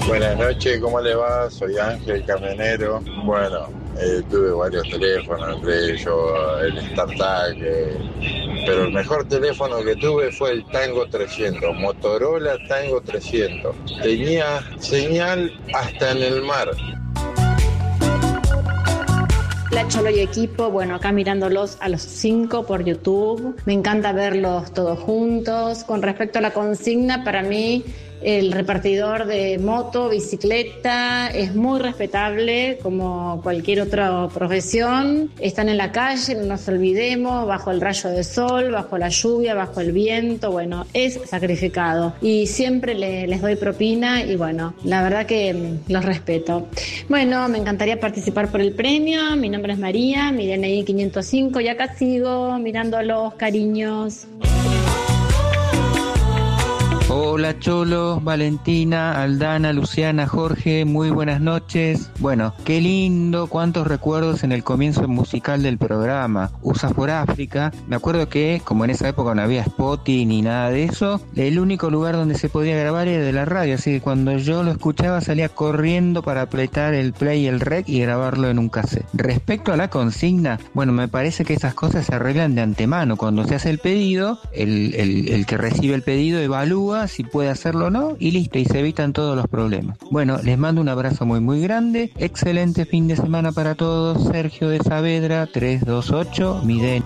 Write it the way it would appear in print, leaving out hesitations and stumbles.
Buenas noches, ¿cómo le va? Soy Ángel, camionero. Bueno, tuve varios teléfonos, entre ellos el StarTAC, pero el mejor teléfono que tuve fue el Tango 300, Motorola Tango 300. Tenía señal hasta en el mar. La Cholo y equipo, bueno, acá mirándolos a los 5 por YouTube. Me encanta verlos todos juntos. Con respecto a la consigna, para mí el repartidor de moto, bicicleta, es muy respetable como cualquier otra profesión. Están en la calle, no nos olvidemos, bajo el rayo de sol, bajo la lluvia, bajo el viento. Bueno, es sacrificado. Y siempre les doy propina y bueno, la verdad que los respeto. Bueno, me encantaría participar por el premio. Mi nombre es María, mi DNI 505 y acá sigo mirándolos, cariños. Hola Cholo, Valentina, Aldana, Luciana, Jorge, muy buenas noches. Bueno, qué lindo, cuántos recuerdos en el comienzo musical del programa. Usas por África. Me acuerdo que, como en esa época no había Spotify ni nada de eso, el único lugar donde se podía grabar era de la radio, así que cuando yo lo escuchaba salía corriendo para apretar el play y el rec y grabarlo en un cassette. Respecto a la consigna, bueno, me parece que esas cosas se arreglan de antemano. Cuando se hace el pedido, el que recibe el pedido evalúa si puede hacerlo o no y listo, y se evitan todos los problemas. Bueno, les mando un abrazo muy muy grande, excelente fin de semana para todos. Sergio de Saavedra 328, mi DNI.